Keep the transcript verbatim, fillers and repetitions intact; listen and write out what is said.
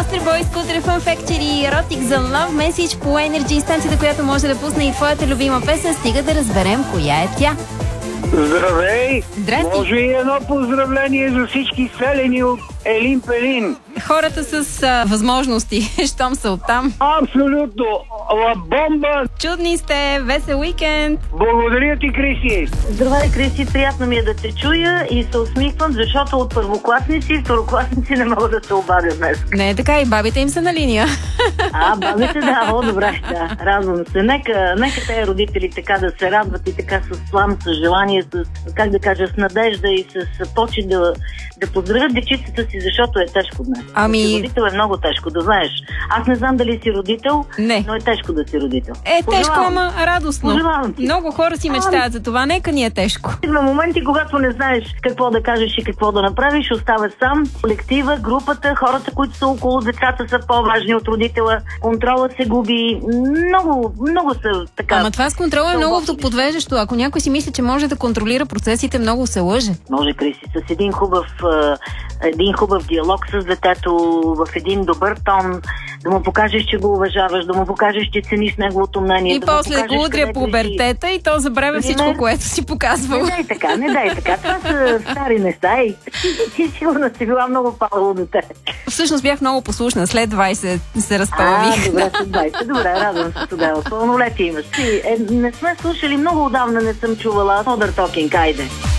Backstreet Boys, Scooter, Fun Factory и Erotic за Love Message по Energy, станцията, която може да пусне и твоята любима песен, стига да разберем коя е тя. Здравей! Здрасти! Може и едно поздравление за всички селени от Елин Пелин. Хората с а, възможности, щом са оттам. Абсолютно! Ла бомба! Чудни сте! Весел уикенд! Благодаря ти, Криси! Здравей, Криси, приятно ми е да те чуя и се усмихвам, защото от първокласници и второкласници не мога да се обадя днес. Не е така, и бабите им са на линия. А, бабите, да, о, добре, да, радвам се. Нека, нека те родители така да се радват и така с слам, с желание, с, как да кажа, с надежда и с почет да, да поздравят дечицата си, защото е тежко днес. Ами... Да си родител е много тежко, да знаеш. Аз не знам дали си родител, не. Но е тежко да си родител. Е, тежко, ама радостно. Пожелавам ти. Много хора си мечтаят за това, нека ни е тежко. На моменти, когато не знаеш какво да кажеш и какво да направиш, оставаш сам. Колектива, групата, хората, които са около децата, са по-важни от родителя. Контролът се губи. Много, много са така. Ама това с контрола е много подвеждащо. Ако някой си мисли, че може да контролира процесите, много се лъже. Може, Криси, с един хубав, един хубав диалог с детето, в един добър тон, да му покажеш, че го уважаваш, да му покажеш, че цениш неговото мнение. И да после го удря пубертета и то забравя всичко, не, което си показвал. Не дай така, не дай така. Това са стари неща и ти сигурно си била много палево дете. Всъщност бях много послушна. След двайсет се разпалвих. А, добре, след двайсет. Добре, радвам се тогава. Пълнолетие имаш. Ти, е, не сме слушали, много отдавна не съм чувала Modern Talking, айде.